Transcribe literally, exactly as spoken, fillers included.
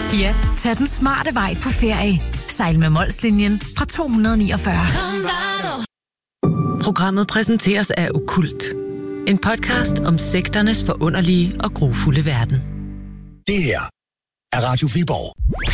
Ja, tag den smarte vej på ferie. Sejl med Molslinjen fra to hundrede og niogfyrre. Programmet præsenteres af Okkult. En podcast om sekternes forunderlige og grufulde verden. Det her er Radio Viborg.